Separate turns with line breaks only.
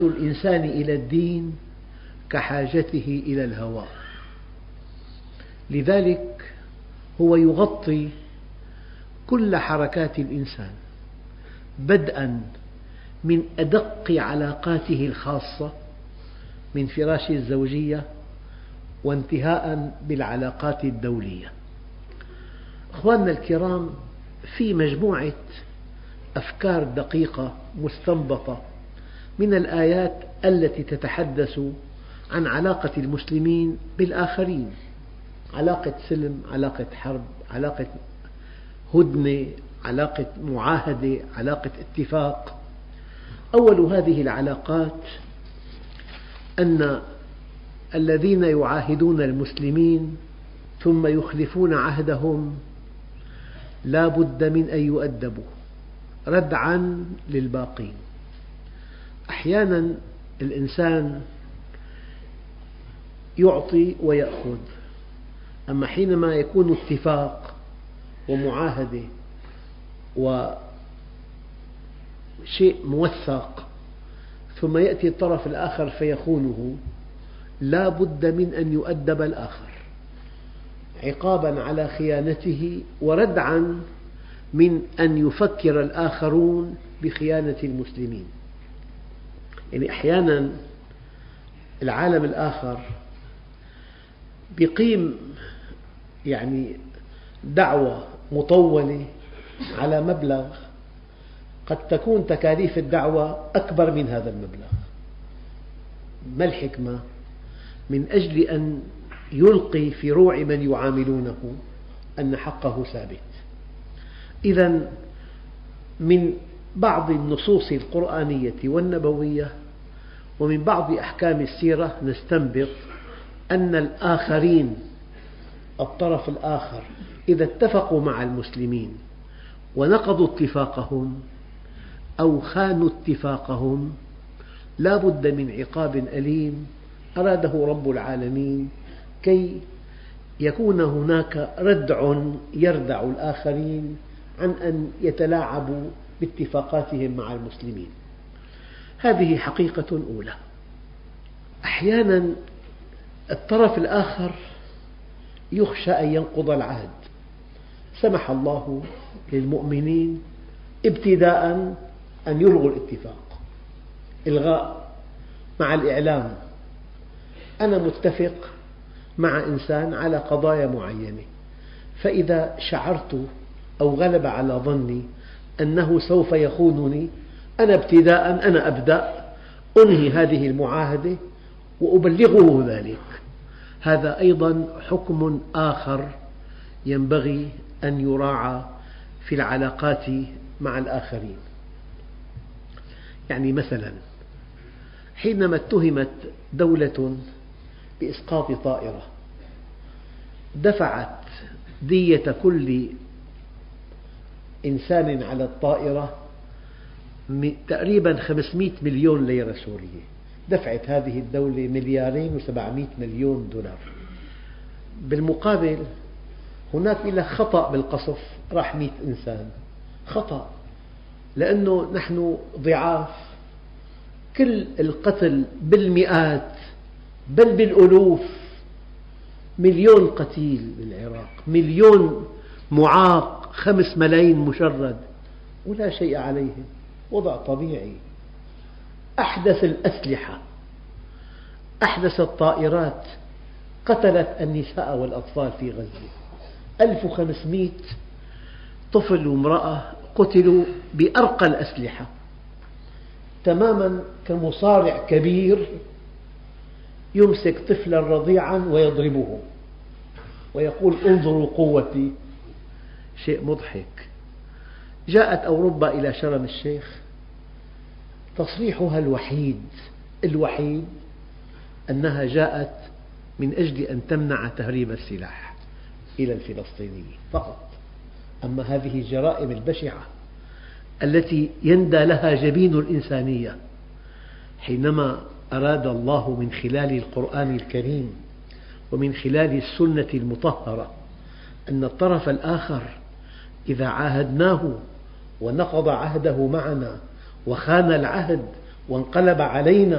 الإنسان إلى الدين كحاجته إلى الهواء، لذلك هو يغطي كل حركات الإنسان، بدءا من أدق علاقاته الخاصة من فراش الزوجية وانتهاء بالعلاقات الدولية. أخواننا الكرام، في مجموعة أفكار دقيقة مستنبطة من الآيات التي تتحدث عن علاقة المسلمين بالآخرين، علاقة سلم، علاقة حرب، علاقة هدنة، علاقة معاهدة، علاقة اتفاق. أول هذه العلاقات أن الذين يعاهدون المسلمين ثم يخلفون عهدهم لا بد من أن يؤدبوا ردعا للباقين. أحيانا الإنسان يعطي ويأخذ، أما حينما يكون اتفاق ومعاهدة وشيء موثق ثم يأتي الطرف الآخر فيخونه، لا بد من أن يؤدب الآخر عقابا على خيانته وردعا من أن يفكر الآخرون بخيانة المسلمين. يعني أحيانا العالم الآخر يقيم دعوة مطولة على مبلغ قد تكون تكاليف الدعوة أكبر من هذا المبلغ. ما الحكمة؟ من أجل أن يلقي في روع من يعاملونه أن حقه ثابت. إذن من بعض النصوص القرآنية والنبوية ومن بعض أحكام السيرة نستنبط أن الآخرين، الطرف الآخر، إذا اتفقوا مع المسلمين ونقضوا اتفاقهم أو خانوا اتفاقهم لا بد من عقاب أليم أراده رب العالمين كي يكون هناك ردع يردع الآخرين عن أن يتلاعبوا باتفاقاتهم مع المسلمين. هذه حقيقة أولى. أحيانا الطرف الآخر يخشى أن ينقض العهد، سمح الله للمؤمنين ابتداء أن يلغوا الاتفاق، إلغاء مع الإعلام. أنا متفق مع إنسان على قضايا معينة، فإذا شعرت أو غلب على ظني أنه سوف يخونني، أنا أبدأ أنهي هذه المعاهدة وأبلغه ذلك. هذا أيضا حكم آخر ينبغي أن يراعى في العلاقات مع الآخرين. مثلا حينما اتهمت دولة بإسقاط طائرة دفعت دية كل إنسان على الطائرة تقريبا 500 مليون ليرة سورية. دفعت هذه الدولة $2,700,000,000. بالمقابل هناك خطأ بالقصف، راح 100 إنسان، خطأ، لأنه نحن ضعاف. كل القتل بالمئات بل بالألوف، 1,000,000 قتيل بالعراق، 1,000,000 معاق، 5 ملايين مشرد، ولا شيء عليهم، وضع طبيعي. أحدث الأسلحة، أحدث الطائرات قتلت النساء والأطفال في غزة. 1500 طفل وامرأة قتلوا بأرقى الأسلحة، تماما كمصارع كبير يمسك طفلا رضيعا ويضربه ويقول انظروا قوتي. شيء مضحك. جاءت أوروبا إلى شرم الشيخ، تصريحها الوحيد أنها جاءت من أجل أن تمنع تهريب السلاح إلى الفلسطينيين فقط. أما هذه الجرائم البشعة التي يندى لها جبين الإنسانية، حينما أراد الله من خلال القرآن الكريم ومن خلال السنة المطهرة أن الطرف الآخر إذا عاهدناه ونقض عهده معنا وخان العهد وانقلب علينا